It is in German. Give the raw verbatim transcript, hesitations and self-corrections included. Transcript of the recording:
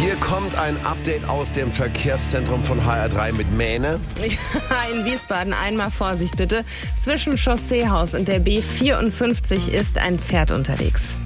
Hier kommt ein Update aus dem Verkehrszentrum von H R drei mit Mähne. In Wiesbaden einmal Vorsicht bitte. Zwischen Chausseehaus und der B vierundfünfzig ist ein Pferd unterwegs.